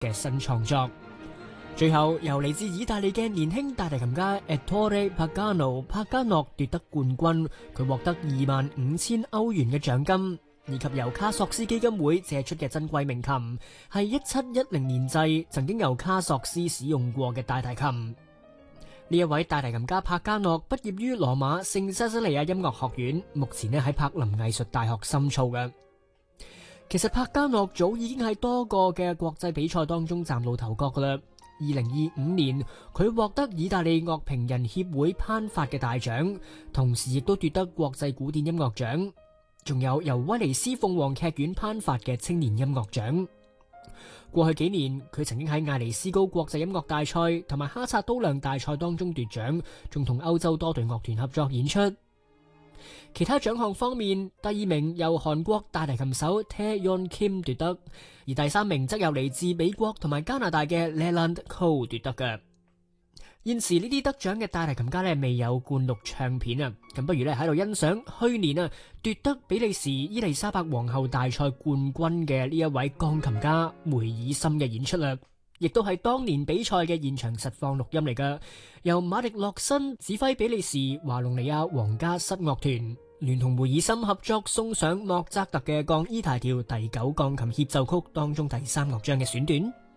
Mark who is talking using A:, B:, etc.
A: 嘅新創作。最後由嚟自意大利嘅年輕大提琴家 Ettore Pagano 帕加諾奪得冠軍，佢獲得25,000歐元嘅獎金，以及由卡索斯基金會借出嘅珍貴名琴，係1710年製曾經由卡索斯使用過嘅大提琴。呢一位大提琴家帕加諾畢業於羅馬聖西西利亞音樂學院，目前喺柏林藝術大學深造嘅。其實帕加諾早已經喺多個嘅國際比賽當中嶄露頭角噶啦。2025年，佢獲得意大利樂評人協會頒發嘅大獎，同時亦都奪得國際古典音樂獎，仲有由威尼斯鳳凰劇院頒發嘅青年音樂獎。過去幾年，佢曾經喺艾尼斯高國際音樂大賽同埋哈薩都量大賽當中奪獎，仲同歐洲多隊樂團合作演出。其他獎項方面，第2名由韓國大提琴手 Taeyeon Kim 奪得，而第3名則由嚟自美國同埋加拿大嘅 Leland Cole 奪得嘅。現時呢啲得獎嘅大提琴家未有灌錄唱片啊，咁不如喺度欣賞去年奪得比利時伊麗莎白皇后大賽冠軍嘅呢一位鋼琴家梅爾森嘅演出啦，亦都係當年比賽嘅現場實況錄音嚟噶，由馬迪洛森指揮比利時華隆尼亞皇家室樂團，聯同梅爾森合作送上莫扎特嘅降 E 大調第9鋼琴協奏曲當中第3樂章嘅選段。